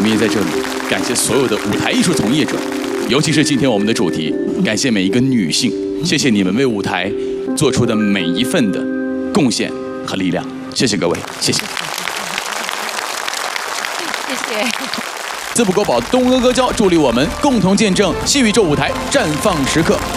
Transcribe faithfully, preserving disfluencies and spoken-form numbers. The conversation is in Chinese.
们也在这里感谢所有的舞台艺术从业者，尤其是今天我们的主题，感谢每一个女性，谢谢你们为舞台做出的每一份的贡献和力量，谢谢各位，谢谢。 谢谢。 滋补国宝东阿阿胶助力我们共同见证戏宇宙舞台绽放时刻。